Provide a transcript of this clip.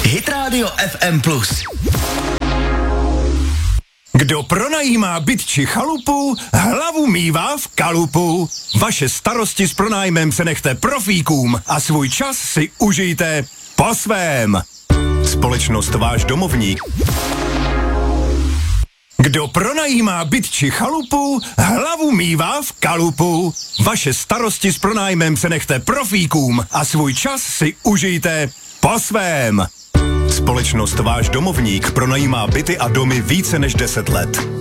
Hit Radio FM+. Kdo pronajímá byt či chalupu, hlavu mívá v kalupu. Vaše starosti s pronájmem se nechte profíkům a svůj čas si užijte po svém. Společnost Váš domovník. Kdo pronajímá byt či chalupu, hlavu mívá v kalupu. Vaše starosti s pronájmem se nechte profíkům a svůj čas si užijte po svém. Společnost Váš domovník pronajímá byty a domy více než 10 let.